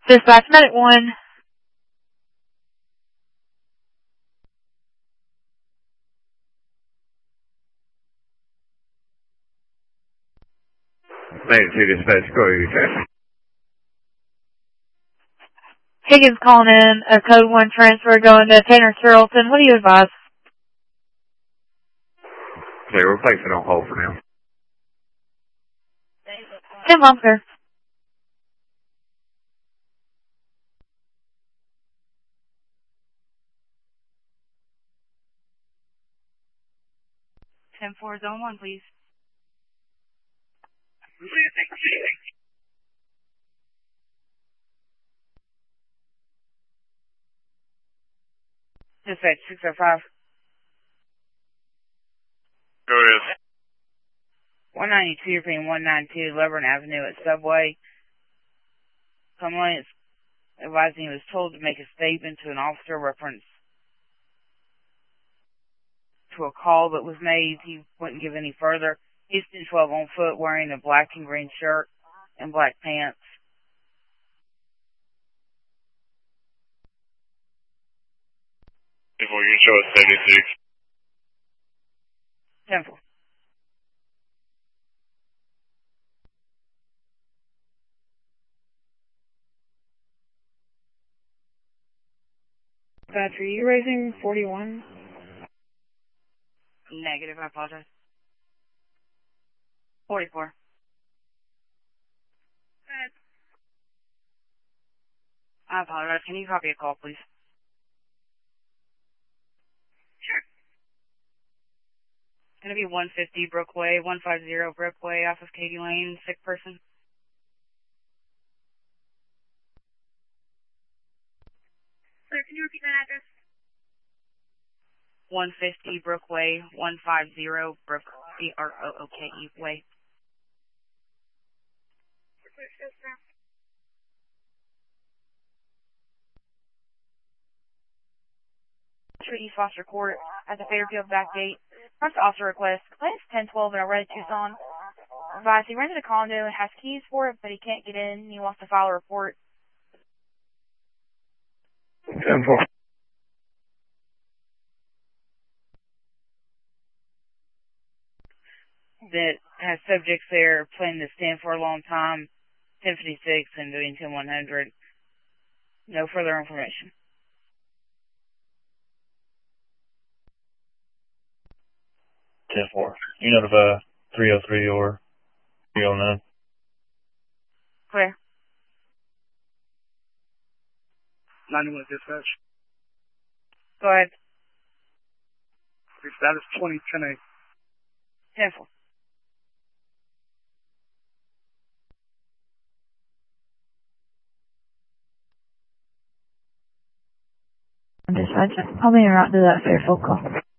Dispatch Medic 1. Medic 2 dispatch, go ahead. Higgins calling in, a code 1 transfer going to Tanner Carrollton. What do you advise? Okay, we'll place it on hold for now. 10 sir. Zone 1, please. Dispatch 605. Go ahead. 192, you're paying 192 Lebanon Avenue at Subway. Someone is advising he was told to make a statement to an officer reference to a call that was made. He wouldn't give any further. He's 1012 on foot wearing a black and green shirt and black pants. If we can show us 76. 10-4. Are you raising 41? Negative, I apologize. 44. I apologize. Can you copy a call, please? Sure. It's going to be 150 Brookway, 150 Brookway off of Katy Lane, sick person. Sir, can you repeat that address? 150 Brookway, 150 Brook, B-R-O-O-K-E way. East Foster Court at the Fairfield back gate. Front officer request. Class 1012 in a red Tucson. Advice, he rented a condo and has keys for it, but he can't get in. He wants to file a report. 10-4. That has subjects there planning to stand for a long time, 1056 and doing 10100. No further information. 10-4. You notify 303 or 309. Clear. 91 dispatch. Go ahead. Status 2010A. 10-4. Dispatch, I'll be around to that Fairfield call.